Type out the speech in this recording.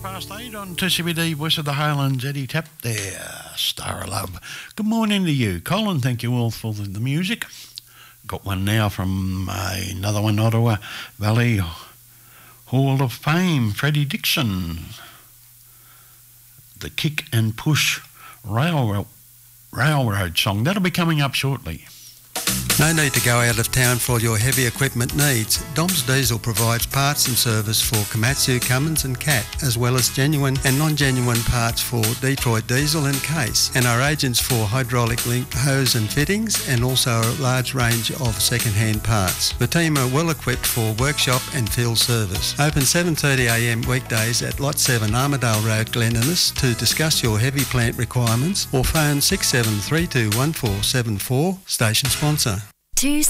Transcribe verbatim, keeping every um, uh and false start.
Past eight on two C B D West of the Highlands. Eddie Tapp there, Star of Love. Good morning to you, Colin. Thank you all for the music. Got one now from uh, another one, Ottawa Valley Hall of Fame, Freddie Dixon. The Kick and Push Railroad, Railroad song. That'll be coming up shortly. No need to go out of town for all your heavy equipment needs. Dom's Diesel provides parts and service for Komatsu, Cummins and Cat, as well as genuine and non-genuine parts for Detroit Diesel and Case, and are agents for hydraulic link hose and fittings, and also a large range of second-hand parts. The team are well equipped for workshop and field service. Open seven thirty a m weekdays at Lot seven Armadale Road, Glen Innes, to discuss your heavy plant requirements, or phone six seven three two one four seven four, station sponsor. Two